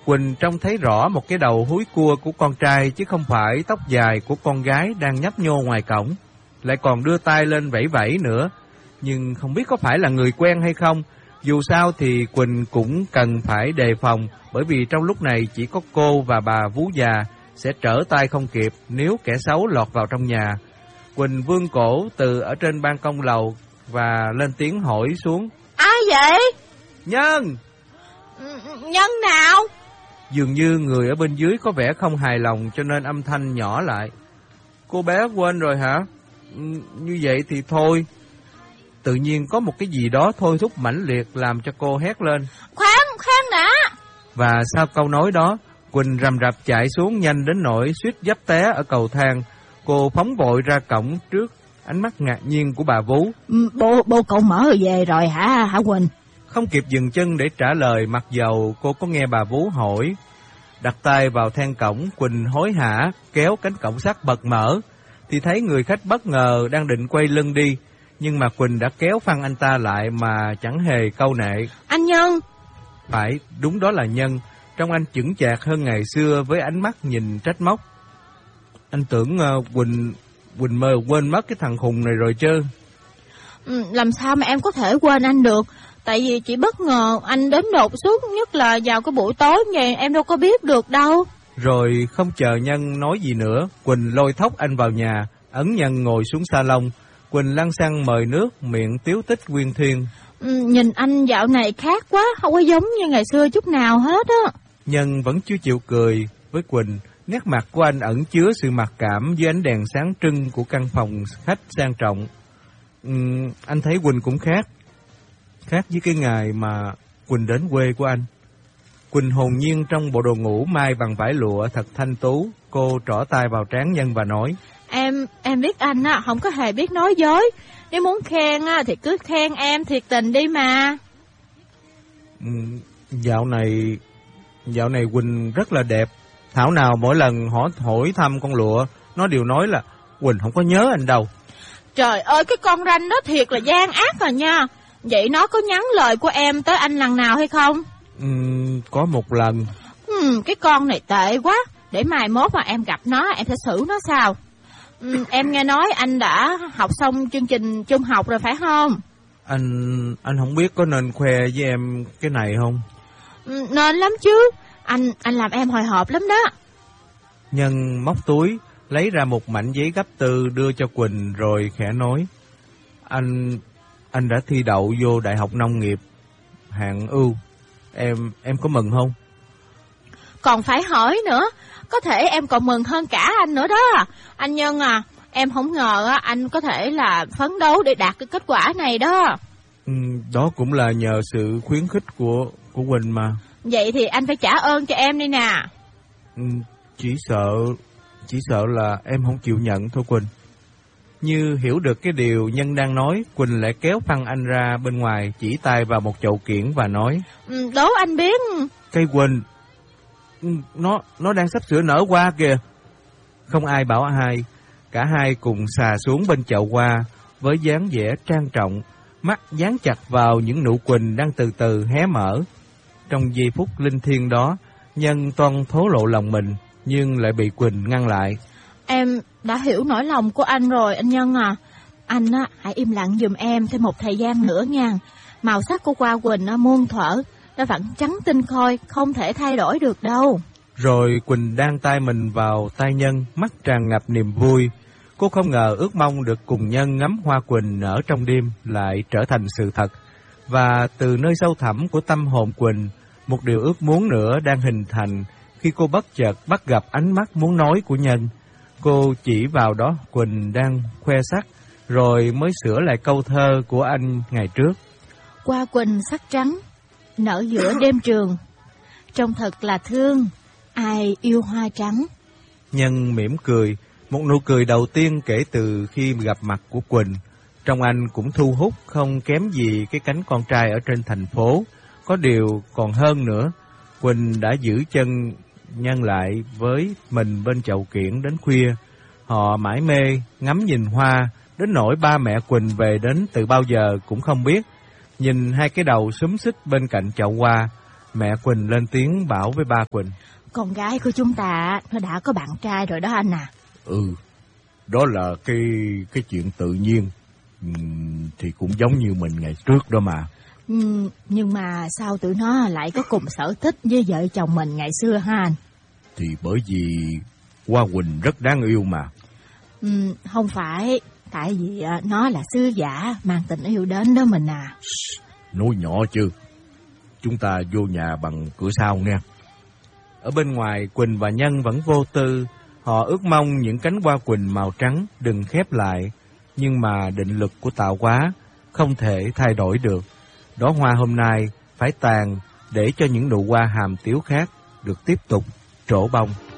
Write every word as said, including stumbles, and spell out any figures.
Quỳnh trông thấy rõ một cái đầu húi cua của con trai chứ không phải tóc dài của con gái đang nhấp nhô ngoài cổng. Lại còn đưa tay lên vẫy vẫy nữa. Nhưng không biết có phải là người quen hay không. Dù sao thì Quỳnh cũng cần phải đề phòng, bởi vì trong lúc này chỉ có cô và bà vú già sẽ trở tay không kịp nếu kẻ xấu lọt vào trong nhà. Quỳnh vươn cổ từ ở trên ban công lầu và lên tiếng hỏi xuống. Ai vậy? Nhân! Nhân nào? Dường như người ở bên dưới có vẻ không hài lòng cho nên âm thanh nhỏ lại. Cô bé quên rồi hả? Như vậy thì thôi. Tự nhiên có một cái gì đó thôi thúc mãnh liệt làm cho cô hét lên. Khoan, khoan đã! Và sau câu nói đó, Quỳnh rầm rập chạy xuống nhanh đến nỗi suýt dấp té ở cầu thang. Cô phóng vội ra cổng trước ánh mắt ngạc nhiên của bà vú. Bố, bố cậu mở về rồi hả, hả Quỳnh? Không kịp dừng chân để trả lời, mặc dầu cô có nghe bà vú hỏi. Đặt tay vào then cổng, Quỳnh hối hả kéo cánh cổng sắt bật mở, thì thấy người khách bất ngờ đang định quay lưng đi. Nhưng mà Quỳnh đã kéo phăng anh ta lại mà chẳng hề câu nệ. Anh Nhân! Phải, đúng đó là Nhân. Trông anh chững chạc hơn ngày xưa với ánh mắt nhìn trách móc. Anh tưởng uh, Quỳnh Quỳnh mơ quên mất cái thằng khùng này rồi chứ. Ừ, làm sao mà em có thể quên anh được? Tại vì chỉ bất ngờ anh đến đột xuất, nhất là vào cái buổi tối vậy, em đâu có biết được đâu. Rồi không chờ Nhân nói gì nữa, Quỳnh lôi thóc anh vào nhà, ấn Nhân ngồi xuống salon. Quỳnh lăn xăng mời nước, miệng tiếu tích quyên thuyên. Ừ, nhìn anh dạo này khác quá, không có giống như ngày xưa chút nào hết á. Nhân vẫn chưa chịu cười với Quỳnh. Nét mặt của anh ẩn chứa sự mặc cảm dưới ánh đèn sáng trưng của căn phòng khách sang trọng. Ừ, anh thấy Quỳnh cũng khác. Khác với cái ngày mà Quỳnh đến quê của anh. Quỳnh hồn nhiên trong bộ đồ ngủ may bằng vải lụa thật thanh tú. Cô trỏ tay vào trán Nhân và nói. Em, em biết anh á, không có hề biết nói dối. Nếu muốn khen á, thì cứ khen em thiệt tình đi mà. Ừ, dạo này, dạo này Quỳnh rất là đẹp. Thảo nào mỗi lần hỏi, hỏi thăm con lụa, nó đều nói là Quỳnh không có nhớ anh đâu. Trời ơi, cái con ranh đó thiệt là gian ác rồi nha. Vậy nó có nhắn lời của em tới anh lần nào hay không? Ừ, có một lần. Ừ, cái con này tệ quá. Để mai mốt mà em gặp nó, em sẽ xử nó sao? Ừ, em nghe nói anh đã học xong chương trình trung học rồi phải không? Anh anh không biết có nên khoe với em cái này không? Ừ, nên lắm chứ. Anh anh làm em hồi hộp lắm đó. Nhân móc túi, lấy ra một mảnh giấy gấp tư đưa cho Quỳnh rồi khẽ nói. Anh anh đã thi đậu vô Đại học Nông nghiệp hạng ưu. Em em có mừng không? Còn phải hỏi nữa. Có thể em còn mừng hơn cả anh nữa đó. Anh Nhân à, em không ngờ anh có thể là phấn đấu để đạt cái kết quả này đó. Ừ, đó cũng là nhờ sự khuyến khích của của Quỳnh mà. Vậy thì anh phải trả ơn cho em đi nè. Ừ, chỉ sợ chỉ sợ là em không chịu nhận thôi Quỳnh. Như hiểu được cái điều Nhân đang nói, Quỳnh lại kéo phăng anh ra bên ngoài, chỉ tay vào một chậu kiển và nói. Ừ, đố anh biết. Cây Quỳnh, nó nó đang sắp sửa nở hoa kìa. Không ai bảo ai, cả hai cùng xà xuống bên chậu hoa với dáng vẻ trang trọng, mắt dán chặt vào những nụ quỳnh đang từ từ hé mở. Trong giây phút linh thiêng đó, Nhân toan thổ lộ lòng mình nhưng lại bị Quỳnh ngăn lại. Em đã hiểu nỗi lòng của anh rồi anh Nhân à. Anh á, hãy im lặng giùm em thêm một thời gian nữa nha. Màu sắc của hoa quỳnh á, muôn thuở, nó vẫn trắng tinh khôi, không thể thay đổi được đâu. Rồi Quỳnh đan tay mình vào tay Nhân, mắt tràn ngập niềm vui. Cô không ngờ ước mong được cùng Nhân ngắm hoa quỳnh nở trong đêm lại trở thành sự thật. Và từ nơi sâu thẳm của tâm hồn Quỳnh, một điều ước muốn nữa đang hình thành khi cô bất chợt bắt gặp ánh mắt muốn nói của Nhân. Cô chỉ vào đó Quỳnh đang khoe sắc, rồi mới sửa lại câu thơ của anh ngày trước. Hoa quỳnh sắc trắng, nở giữa đêm trường, trông thật là thương, ai yêu hoa trắng. Nhân mỉm cười, một nụ cười đầu tiên kể từ khi gặp mặt của Quỳnh. Trong anh cũng thu hút không kém gì cái cánh con trai ở trên thành phố. Có điều còn hơn nữa, Quỳnh đã giữ chân Nhân lại với mình bên chậu kiển đến khuya. Họ mải mê ngắm nhìn hoa, đến nỗi ba mẹ Quỳnh về đến từ bao giờ cũng không biết. Nhìn hai cái đầu xúm xít bên cạnh chậu hoa, Mẹ Quỳnh lên tiếng bảo với ba Quỳnh. Con gái của chúng ta nó đã có bạn trai rồi đó anh à. Ừ, đó là cái cái chuyện tự nhiên. Uhm, thì cũng giống như mình ngày trước đó mà. Ừ, nhưng mà sao tụi nó lại có cùng sở thích với vợ chồng mình ngày xưa ha anh? Thì bởi vì Hoa Quỳnh rất đáng yêu mà. Ừ, không phải, tại vì nó là sứ giả mang tình yêu đến đó mình à. Nói nhỏ chứ. Chúng ta vô nhà bằng cửa sau nha. Ở bên ngoài, Quỳnh và Nhân vẫn vô tư. Họ ước mong những cánh hoa quỳnh màu trắng đừng khép lại. Nhưng mà định lực của tạo hóa không thể thay đổi được. Đóa hoa hôm nay phải tàn để cho những nụ hoa hàm tiếu khác được tiếp tục trổ bông.